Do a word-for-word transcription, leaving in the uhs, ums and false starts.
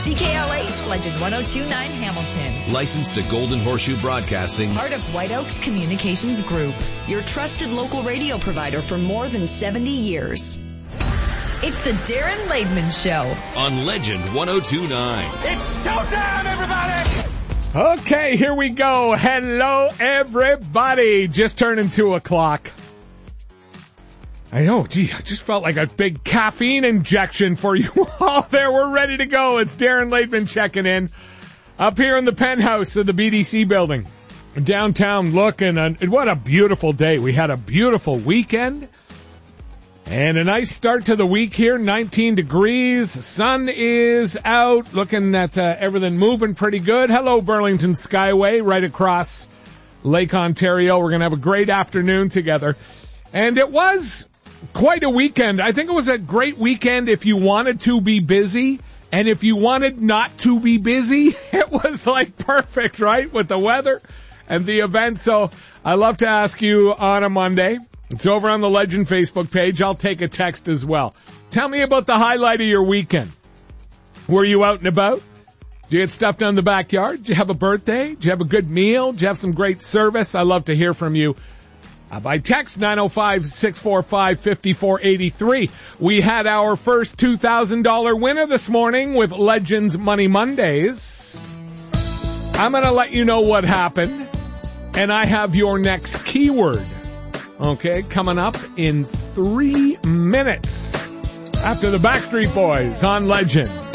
C K L H, Legend one oh two point nine Hamilton. Licensed to Golden Horseshoe Broadcasting. Part of White Oaks Communications Group. Your trusted local radio provider for more than seventy years. It's the Darren Laidman Show. On Legend one oh two point nine. It's showtime, everybody! Okay, here we go. Hello, everybody. Just turning two o'clock. I know, gee, I just felt like a big caffeine injection for you all there. We're ready to go. It's Darren Laidman checking in up here in the penthouse of the B D C building. Downtown looking, and what a beautiful day. We had a beautiful weekend and a nice start to the week here, nineteen degrees. Sun is out, looking at uh, everything moving pretty good. Hello, Burlington Skyway, right across Lake Ontario. We're going to have a great afternoon together. And it was quite a weekend. I think it was a great weekend if you wanted to be busy, and if you wanted not to be busy, it was like perfect, right, with the weather and the event. So I love to ask you on a Monday. It's over on the Legend Facebook page. I'll take a text as well. Tell me about the highlight of your weekend. Were you out and about? Did you get stuff done in the backyard? Did you have a birthday? Did you have a good meal? Did you have some great service? I love to hear from you. Uh, by text, nine oh five, six four five, five four eight three. We had our first two thousand dollars winner this morning with Legends Money Mondays. I'm going to let you know what happened, and I have your next keyword. Okay, coming up in three minutes after the Backstreet Boys on Legend.